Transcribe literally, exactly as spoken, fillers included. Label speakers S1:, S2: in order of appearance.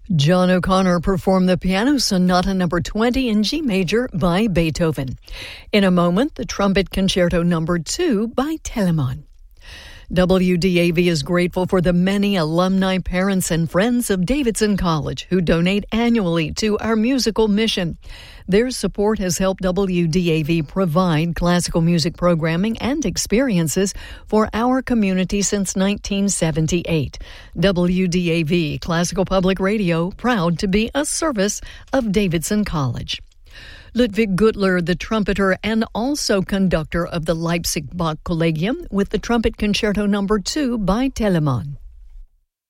S1: John O'Connor performed the Piano Sonata number twenty in G major by Beethoven. In a moment, the Trumpet Concerto number two by Telemann. W D A V is grateful for the many alumni, parents, and friends of Davidson College who donate annually to our musical mission. Their support has helped W D A V provide classical music programming and experiences for our community since nineteen seventy-eight. W D A V, Classical Public Radio, proud to be a service of Davidson College. Ludwig Gutler, the trumpeter and also conductor of the Leipzig Bach Collegium, with the Trumpet Concerto number two by Telemann.